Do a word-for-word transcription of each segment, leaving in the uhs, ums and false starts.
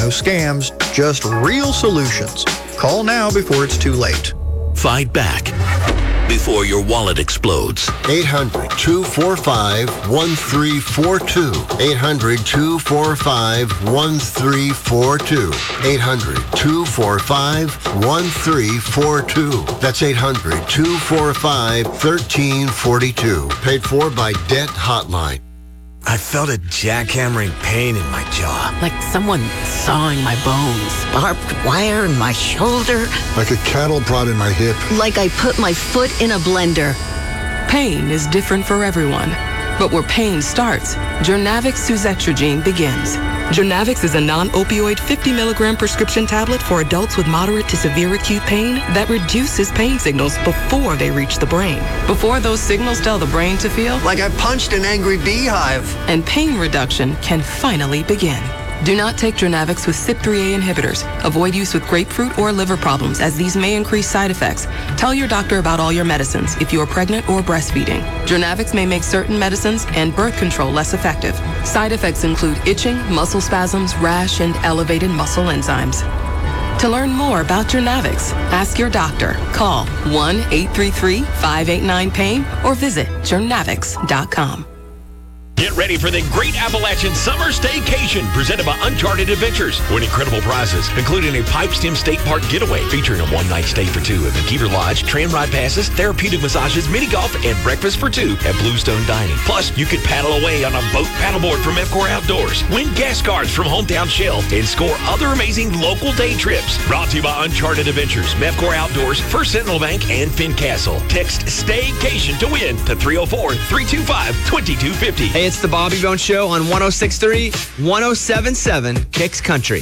No scams, just real solutions. Call now before it's too late. Fight back before your wallet explodes. eight hundred, two four five, one three four two. eight hundred, two four five, one three four two. eight hundred, two four five, one three four two. That's eight hundred, two four five, one three four two. Paid for by Debt Hotline. I felt a jackhammering pain in my jaw. Like someone sawing my bones. Barbed wire in my shoulder. Like a cattle prod in my hip. Like I put my foot in a blender. Pain is different for everyone. But where pain starts, Jurnavix suzetrigine begins. Jurnavix is a non-opioid fifty milligram prescription tablet for adults with moderate to severe acute pain that reduces pain signals before they reach the brain. Before those signals tell the brain to feel Like I punched an angry beehive. and pain reduction can finally begin. Do not take Jurnavix with C Y P three A inhibitors. Avoid use with grapefruit or liver problems, as these may increase side effects. Tell your doctor about all your medicines if you are pregnant or breastfeeding. Jurnavix may make certain medicines and birth control less effective. Side effects include itching, muscle spasms, rash, and elevated muscle enzymes. To learn more about Jurnavix, ask your doctor. Call one eight three three, five eight nine, pain or visit jurnavix dot com. Get ready for the Great Appalachian Summer Staycation presented by Uncharted Adventures. Win incredible prizes, including a Pipestem State Park getaway featuring a one-night stay for two at McKeever Lodge, tram ride passes, therapeutic massages, mini golf, and breakfast for two at Bluestone Dining. Plus, you could paddle away on a boat paddleboard from EFCOR Outdoors, win gas cards from Hometown Shell, and score other amazing local day trips. Brought to you by Uncharted Adventures, EFCOR Outdoors, First Sentinel Bank, and Fincastle. Text STAYcation to win to three oh four, three two five, two two five oh. Hey, it's the Bobby Bone Show on one oh six point three, one oh seven point seven Kicks Country.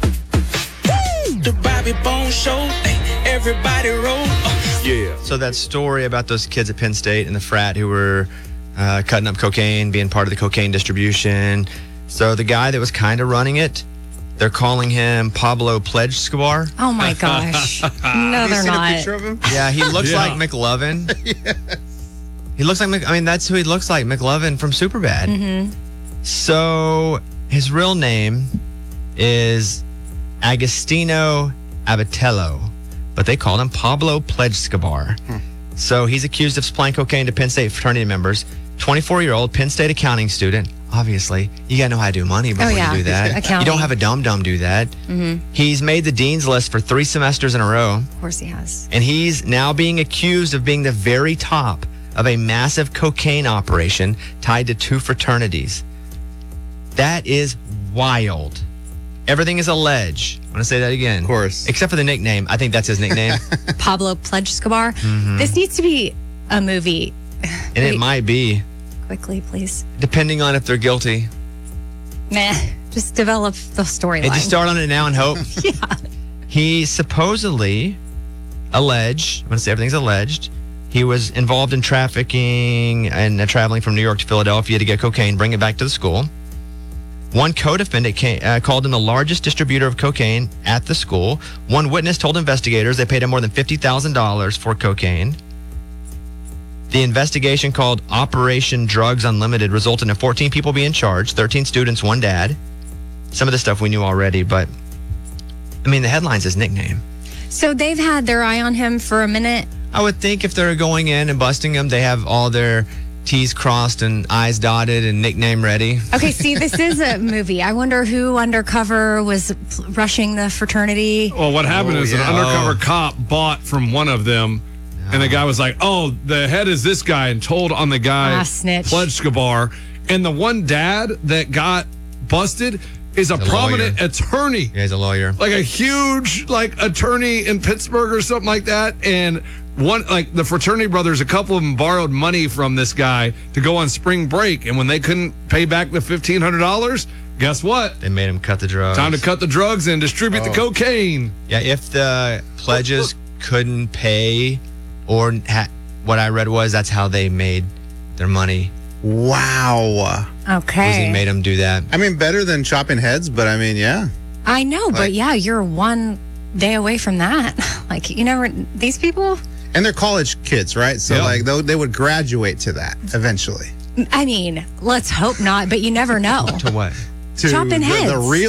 The Bobby Bone Show, everybody roll. Yeah. So that story about those kids at Penn State and the frat who were uh, cutting up cocaine, being part of the cocaine distribution. So the guy that was kind of running it, they're calling him Pablo Pledge-Escobar. Oh my gosh. No, they're not. A picture of him? Yeah, he looks Yeah. like McLovin. Yeah. He looks like, Mc- I mean, that's who he looks like, McLovin from Superbad. Mm-hmm. So his real name is Agostino Abatello, but they called him Pablo Pledge-Escobar. Hmm. So he's accused of supplying cocaine to Penn State fraternity members. twenty-four-year-old Penn State accounting student. Obviously, you got to know how to do money before Oh, yeah. you do that. Accounting. You don't have a dum-dum do that. Mm-hmm. He's made the dean's list for three semesters in a row, Of course he has. and he's now being accused of being the very top of a massive cocaine operation tied to two fraternities. That is wild. Everything is alleged. I want to say that again. Of course. Except for the nickname. I think that's his nickname. Pablo Pledge-Escobar. Mhm. This needs to be a movie. And it might be, Quickly, please. depending on if they're guilty. Nah, just develop the storyline. Did you start on it now and hope? Yeah. He supposedly alleged, I'm going to say everything's alleged, he was involved in trafficking and uh, traveling from New York to Philadelphia to get cocaine, bring it back to the school. One co-defendant came, uh, called him the largest distributor of cocaine at the school. One witness told investigators they paid him more than fifty thousand dollars for cocaine. The investigation, called Operation Drugs Unlimited, resulted in fourteen people being charged, thirteen students, one dad. Some of the stuff we knew already, but I mean, the headline's his nickname. So they've had their eye on him for a minute. I would think if they're going in and busting him, they have all their T's crossed and I's dotted and nickname ready. Okay, see, this is a movie. I wonder who undercover was rushing the fraternity. Well, what happened Oh, is yeah. an undercover Oh. cop bought from one of them, and the guy was like, "Oh, the head is this guy," and told on the guy Ah, snitch. Pledge-Escobar. And the one dad that got busted is a He's a prominent lawyer. attorney, Yeah, he's a lawyer. like a huge like attorney in Pittsburgh or something like that. And one like the fraternity brothers, a couple of them borrowed money from this guy to go on spring break, and when they couldn't pay back the fifteen hundred dollars, guess what? They made him cut the drugs. Time to cut the drugs and distribute the Oh. cocaine. Yeah, if the pledges couldn't pay, or ha- what I read was that's how they made their money. Wow. Okay. He made them do that. I mean, better than chopping heads, but I mean, yeah. I know, but Like- yeah, you're one day away from that. Like, you never, these people, And they're college kids, right? So, Yeah. like, they, they would graduate to that eventually. I mean, let's hope not, but you never know. To what? To Chopping the, heads. the real